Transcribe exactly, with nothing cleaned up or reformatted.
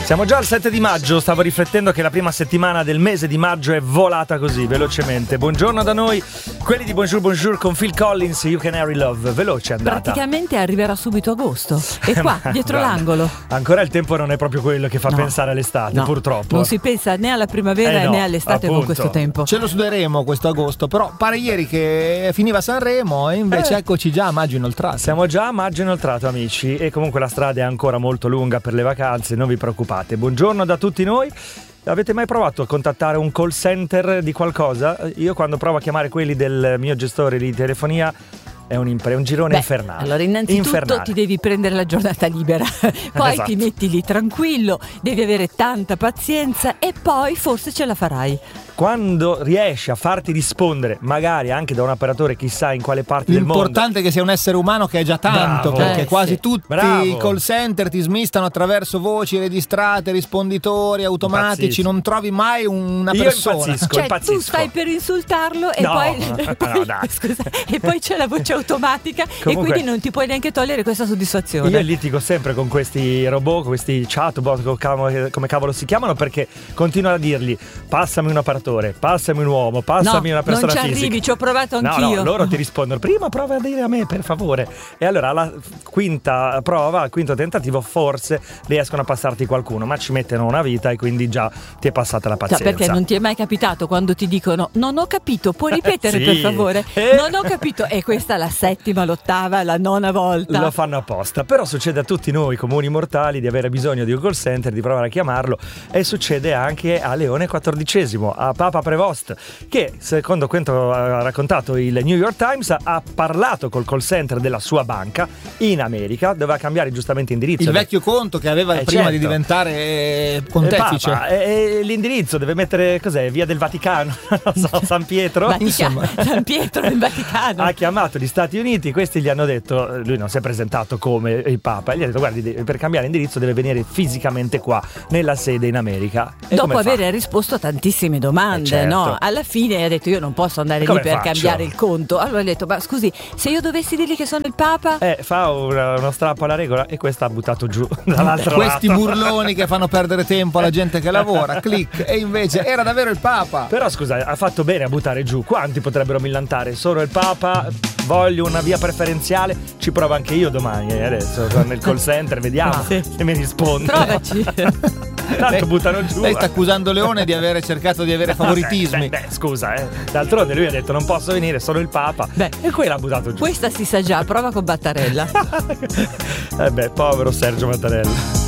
Siamo già al sette di maggio, stavo riflettendo che la prima settimana del mese di maggio è volata così, velocemente. Buongiorno da noi, quelli di Bonjour Bonjour con Phil Collins, You Can Harry Love, veloce è andata. Praticamente arriverà subito agosto, e qua, dietro guarda, l'angolo. Ancora il tempo non è proprio quello che fa no, pensare all'estate, no, purtroppo. Non si pensa né alla primavera eh no, né all'estate appunto. con questo tempo. Ce lo suderemo questo agosto, però pare ieri che finiva Sanremo e invece eh. eccoci già a maggio inoltrato. Siamo già a maggio inoltrato, amici, e comunque la strada è ancora molto lunga per le vacanze, non vi preoccupate. Buongiorno da tutti noi. Avete mai provato a contattare un call center di qualcosa? Io quando provo a chiamare quelli del mio gestore di telefonia è un, impre- un girone Beh, infernale. Allora, innanzitutto infernale. Ti devi prendere la giornata libera, poi esatto. ti metti lì tranquillo, devi avere tanta pazienza e poi forse ce la farai. Quando riesci a farti rispondere, magari anche da un operatore chissà in quale parte del mondo. L'importante è che sia un essere umano, che è già tanto, Bravo. perché Eh, quasi sì. tutti Bravo. i call center ti smistano attraverso voci registrate, risponditori automatici, Impazzisco. non trovi mai una Io persona. impazzisco. Cioè impazzisco. tu stai per insultarlo e No, poi, no, poi dai. scusa, e poi c'è la voce automatica. Comunque, e quindi non ti puoi neanche togliere questa soddisfazione. Io litigo sempre con questi robot, questi chatbot, come cavolo si chiamano, perché continuo a dirgli passami un operatore, passami un uomo, passami no, una persona non ci fisica. arrivi, ci ho provato No, anch'io. no, loro ti rispondono prima prova a dire a me per favore, e allora alla quinta prova, al quinto tentativo forse riescono a passarti qualcuno, ma ci mettono una vita e quindi già ti è passata la pazienza. Cioè, perché non ti è mai capitato quando ti dicono non ho capito, puoi ripetere Sì. per favore? Eh. Non ho capito, e questa è la settima, l'ottava, la nona volta. Lo fanno apposta, però succede a tutti noi comuni mortali di avere bisogno di un call center, di provare a chiamarlo, e succede anche a Leone quattordicesimo, a Papa Prevost, che secondo quanto ha raccontato il New York Times ha parlato col call center della sua banca in America, doveva cambiare giustamente indirizzo. Il vecchio conto che aveva Eh, prima certo. di diventare pontefice. Eh, Papa, e l'indirizzo deve mettere, cos'è, via del Vaticano, non so, San Pietro. Vaticano, San Pietro nel Vaticano. Ha chiamato gli Stati Uniti, questi gli hanno detto, lui non si è presentato come il Papa, e gli ha detto guardi, per cambiare indirizzo deve venire fisicamente qua nella sede in America. E Dopo come fa? aver risposto a tantissime domande, Eh, certo. no? Alla fine ha detto io non posso andare lì Come per faccio? cambiare il conto. Allora ha detto ma scusi, se io dovessi dirgli che sono il Papa? Eh, fa una- uno strappo alla regola, e questa ha buttato giù dall'altro Questi lato. burloni che fanno perdere tempo alla gente che lavora, click, e invece era davvero il Papa. Però scusa, ha fatto bene a buttare giù. Quanti potrebbero millantare? Solo il Papa? Voglio una via preferenziale. Ci provo anche io domani, eh, adesso nel call center, vediamo Ah, sì. se mi risponde. Provaci. Tanto Lei- buttano giù. Lei sta accusando Leone di avere cercato di avere favoritismi. Beh, beh, scusa, eh. D'altronde lui ha detto non posso venire, sono il Papa. Beh, e qui l'ha buttato giù. Questa si sa già, prova con Battarella. Eh beh, povero Sergio Mattarella.